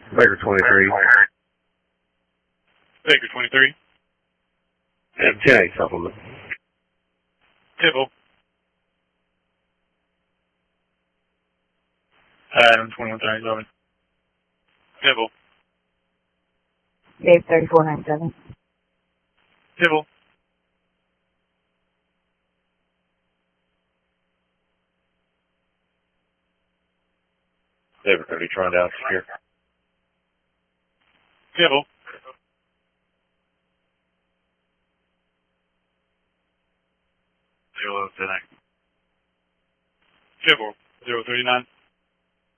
Baker 23. Baker 23. And 10-8 supplement. Tibble. Adam 2130, over. Tibble. Dave 3497. Tibble. David 30, trying down secure. Tibble. Tibble 039.